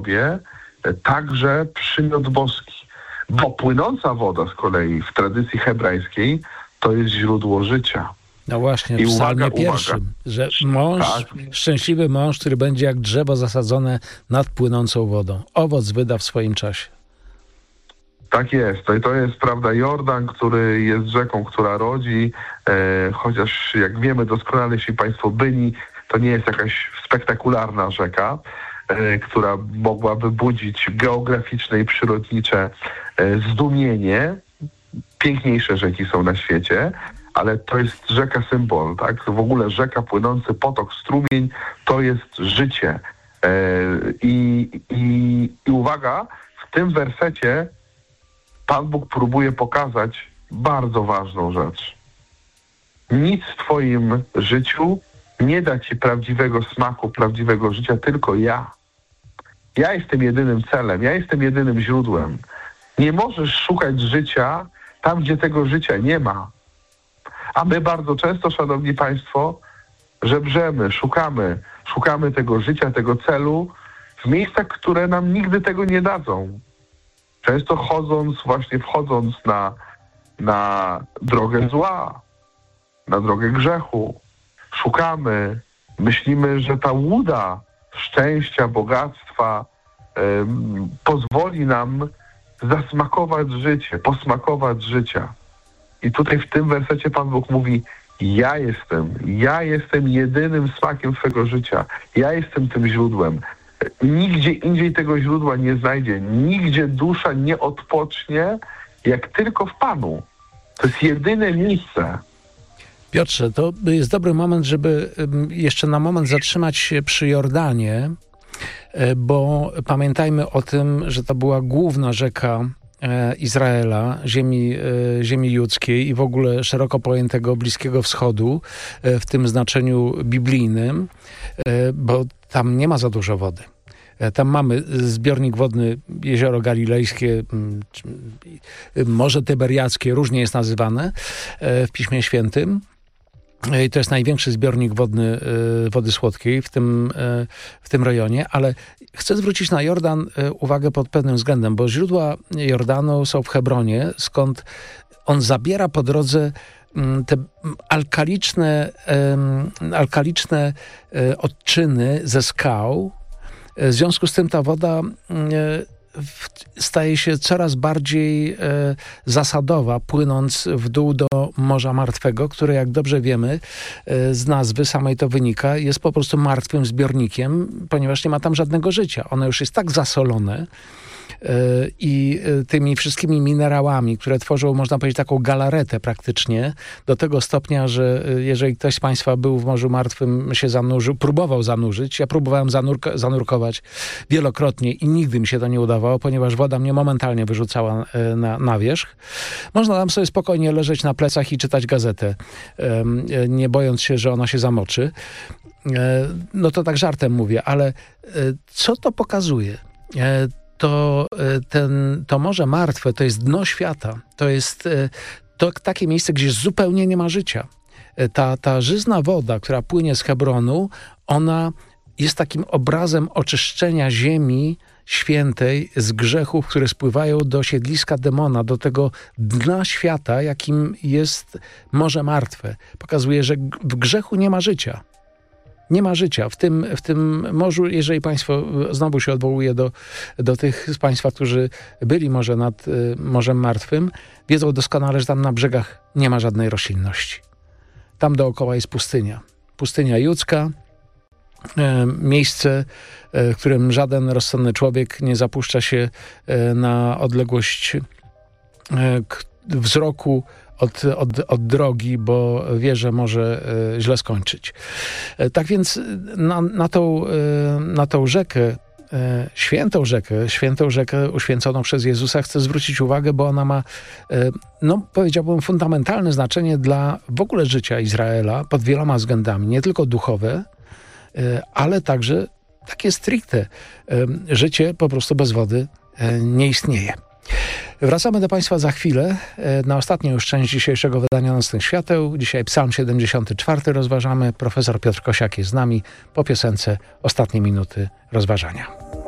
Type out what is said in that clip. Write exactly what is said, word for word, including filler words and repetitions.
także przymiot boski. Bo płynąca woda z kolei w tradycji hebrajskiej to jest źródło życia. No właśnie, w I psalmie uwaga, pierwszym, uwaga. że mąż, Tak. szczęśliwy mąż, który będzie jak drzewo zasadzone nad płynącą wodą. Owoc wyda w swoim czasie. Tak jest. To, to jest, prawda, Jordan, który jest rzeką, która rodzi, e, chociaż jak wiemy doskonale, jeśli Państwo byli, to nie jest jakaś spektakularna rzeka, e, która mogłaby budzić geograficzne i przyrodnicze e, zdumienie. Piękniejsze rzeki są na świecie, ale to jest rzeka symbol, tak? W ogóle rzeka, płynący potok, strumień, to jest życie. E, i, i, I uwaga, w tym wersecie Pan Bóg próbuje pokazać bardzo ważną rzecz. Nic w Twoim życiu nie da Ci prawdziwego smaku, prawdziwego życia, tylko ja. Ja jestem jedynym celem, ja jestem jedynym źródłem. Nie możesz szukać życia tam, gdzie tego życia nie ma. A my bardzo często, szanowni Państwo, żebrzemy, szukamy, szukamy tego życia, tego celu w miejscach, które nam nigdy tego nie dadzą. Często chodząc, właśnie wchodząc na, na drogę zła, na drogę grzechu, szukamy, myślimy, że ta łuda szczęścia, bogactwa ym, pozwoli nam zasmakować życie, posmakować życia. I tutaj w tym wersecie Pan Bóg mówi, ja jestem, ja jestem jedynym smakiem swego życia. Ja jestem tym źródłem. Nigdzie indziej tego źródła nie znajdzie. Nigdzie dusza nie odpocznie, jak tylko w Panu. To jest jedyne miejsce. Piotrze, to jest dobry moment, żeby jeszcze na moment zatrzymać się przy Jordanie, bo pamiętajmy o tym, że to była główna rzeka Izraela, ziemi, ziemi judzkiej i w ogóle szeroko pojętego Bliskiego Wschodu w tym znaczeniu biblijnym, bo tam nie ma za dużo wody. Tam mamy zbiornik wodny, jezioro galilejskie, Morze Tyberiackie, różnie jest nazywane w Piśmie Świętym. I to jest największy zbiornik wodny wody słodkiej w tym, w tym rejonie, ale chcę zwrócić na Jordan uwagę pod pewnym względem, bo źródła Jordanu są w Hebronie, skąd on zabiera po drodze te alkaliczne, alkaliczne odczyny ze skał. W związku z tym ta woda staje się coraz bardziej e, zasadowa, płynąc w dół do Morza Martwego, które, jak dobrze wiemy, e, z nazwy samej to wynika, jest po prostu martwym zbiornikiem, ponieważ nie ma tam żadnego życia. Ono już jest tak zasolone e, i e, tymi wszystkimi minerałami, które tworzą, można powiedzieć, taką galaretę praktycznie, do tego stopnia, że e, jeżeli ktoś z Państwa był w Morzu Martwym, się zanurzył, próbował zanurzyć, ja próbowałem zanurka, zanurkować wielokrotnie i nigdy mi się to nie udawało, ponieważ woda mnie momentalnie wyrzucała e, na, na wierzch. Można tam sobie spokojnie leżeć na plecach i czytać gazetę, e, nie bojąc się, że ona się zamoczy. E, no to tak żartem mówię, ale e, co to pokazuje? E, To, ten, to Morze Martwe to jest dno świata. To jest to takie miejsce, gdzie zupełnie nie ma życia. Ta, ta żyzna woda, która płynie z Hebronu, ona jest takim obrazem oczyszczenia ziemi świętej z grzechów, które spływają do siedliska demona, do tego dna świata, jakim jest Morze Martwe. Pokazuje, że w grzechu nie ma życia. Nie ma życia. W tym, w tym morzu, jeżeli Państwo, znowu się odwołuję do, do tych z Państwa, którzy byli może nad y, Morzem Martwym, wiedzą doskonale, że tam na brzegach nie ma żadnej roślinności. Tam dookoła jest pustynia. Pustynia judzka, y, miejsce, y, w którym żaden rozsądny człowiek nie zapuszcza się y, na odległość y, k, wzroku Od, od, od drogi, bo wie, że może e, źle skończyć. E, tak więc na, na, tą, e, na tą rzekę, e, świętą rzekę, świętą rzekę uświęconą przez Jezusa chcę zwrócić uwagę, bo ona ma, e, no powiedziałbym, fundamentalne znaczenie dla w ogóle życia Izraela pod wieloma względami, nie tylko duchowe, e, ale także takie stricte. E, życie po prostu bez wody e, nie istnieje. Wracamy do Państwa za chwilę na ostatnią już część dzisiejszego wydania Nocnych Świateł. Dzisiaj Psalm siedemdziesiąty czwarty rozważamy. Profesor Piotr Kosiak jest z nami po piosence Ostatnie minuty rozważania.